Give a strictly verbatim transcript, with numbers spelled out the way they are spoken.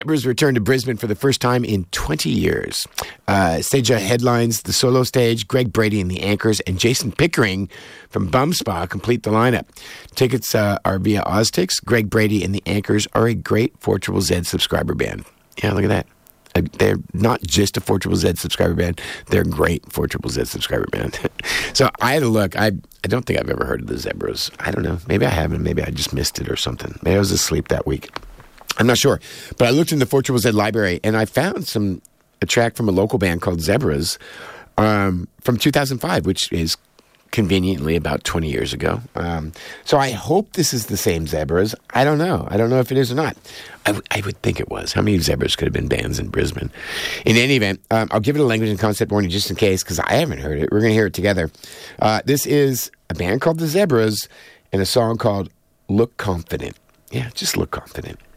Zebras returned to Brisbane for the first time in twenty years. Uh, stage headlines, the solo stage, Greg Brady and the Anchors, and Jason Pickering from Bum Spa complete the lineup. Tickets uh, are via Oztix. Greg Brady and the Anchors are a great four Z Z Z subscriber band. Yeah, look at that. Uh, they're not just a four Z Z Z subscriber band. They're a great four Z Z Z subscriber band. So I had a look. I I don't think I've ever heard of the Zebras. I don't know. Maybe I haven't. Maybe I just missed it or something. Maybe I was asleep that week. I'm not sure. But I looked in the four Z Z library, and I found some a track from a local band called Zebras um, from two thousand five, which is conveniently about twenty years ago. Um, so I hope this is the same Zebras. I don't know. I don't know if it is or not. I, w- I would think it was. How many Zebras could have been bands in Brisbane? In any event, um, I'll give it a language and concept warning just in case, because I haven't heard it. We're going to hear it together. Uh, this is a band called the Zebras and a song called Look Confident. Yeah, just look confident.